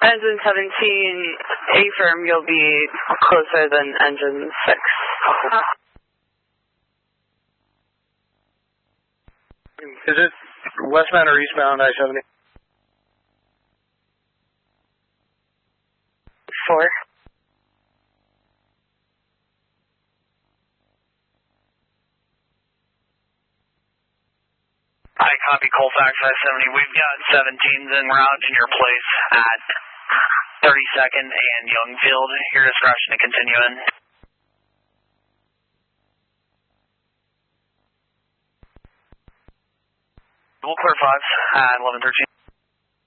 engine 17, A-firm, you'll be closer than engine 6. Is it westbound or eastbound I-70? 4. Hi, copy Colfax I-70. We've got 17s en route in your place at 32nd and Youngfield. Your discretion to continue in. We'll clear 5s at 11:13.